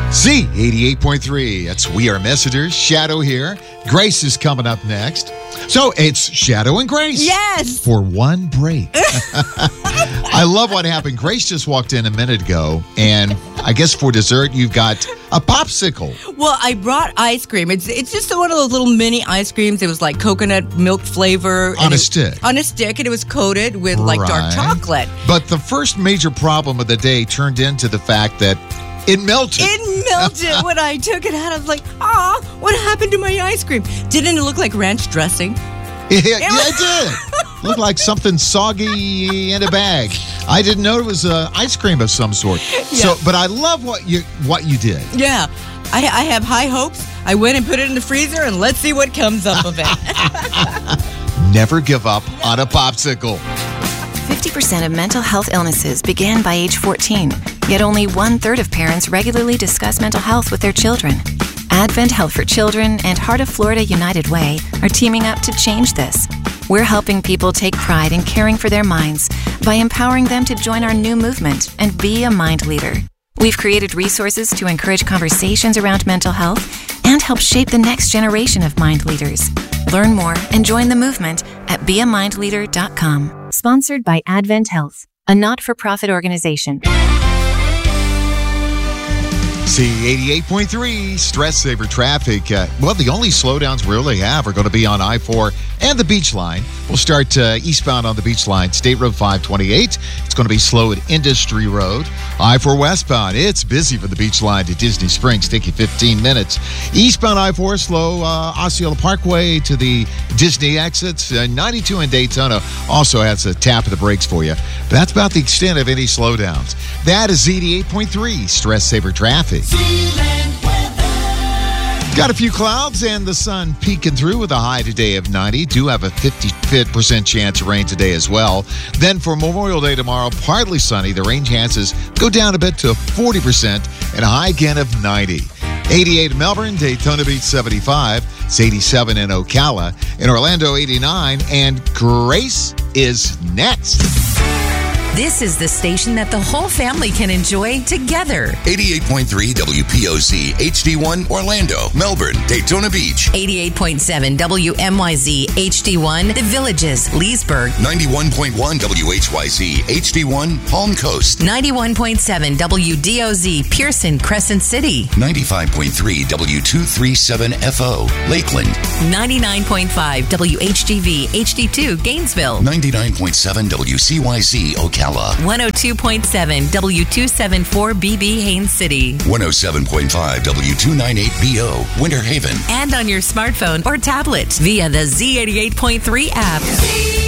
Z88.3. That's We Are Messengers. Shadow here. Grace is coming up next. So it's Shadow and Grace. Yes. For one break. I love what happened. Grace just walked in a minute ago, and I guess for dessert, you've got a popsicle. Well, I brought ice cream. It's just one of those little mini ice creams. It was like coconut milk flavor. On a stick. On a stick, and it was coated with like dark chocolate. But the first major problem of the day turned into the fact that it melted. It melted when I took it out. I was like, what happened to my ice cream? Didn't it look like ranch dressing? Yeah, it did. Looked like something soggy in a bag. I didn't know it was ice cream of some sort. Yeah. So, but I love what you did. Yeah, I have high hopes. I went and put it in the freezer, and let's see what comes up of it. Never give up on a popsicle. 50% of mental health illnesses begin by age 14, yet only 1/3 of parents regularly discuss mental health with their children. Advent Health for Children and Heart of Florida United Way are teaming up to change this. We're helping people take pride in caring for their minds by empowering them to join our new movement and be a mind leader. We've created resources to encourage conversations around mental health and help shape the next generation of mind leaders. Learn more and join the movement at beamindleader.com. Sponsored by Advent Health, a not-for-profit organization. Z88.3, Stress Saver Traffic. The only slowdowns we really have are going to be on I-4 and the Beach Line. We'll start eastbound on the Beach Line, State Road 528. It's going to be slow at Industry Road. I-4 westbound, it's busy for the Beach Line to Disney Springs, taking 15 minutes. Eastbound I-4 slow, Osceola Parkway to the Disney exits. 92 in Daytona also has a tap of the brakes for you. But that's about the extent of any slowdowns. That is Z88.3, Stress Saver Traffic. Got a few clouds and the sun peeking through with a high today of 90. Do have a 50% chance of rain today as well. Then for Memorial Day tomorrow, partly sunny. The rain chances go down a bit to 40% and a high again of 90. 88 in Melbourne, Daytona Beach 75. It's 87 in Ocala. In Orlando 89. And Grace is next. This is the station that the whole family can enjoy together. 88.3 WPOZ HD1 Orlando, Melbourne, Daytona Beach. 88.7 WMYZ HD1 The Villages, Leesburg. 91.1 WHYZ HD1 Palm Coast. 91.7 WDOZ Pearson, Crescent City. 95.3 W237FO Lakeland. 99.5 WHGV HD2 Gainesville. 99.7 WCYZ Ocala. 102.7 W274BB Haines City. 107.5 W298BO Winter Haven. And on your smartphone or tablet via the Z88.3 app.